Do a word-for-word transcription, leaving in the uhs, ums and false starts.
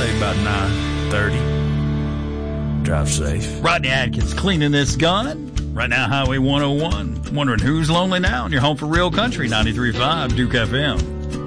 Saturday about nine thirty. Drive safe. Rodney Atkins cleaning this gun. Right now, Highway one oh one. Wondering who's lonely now? And you're home for Real Country, ninety-three point five Duke F M.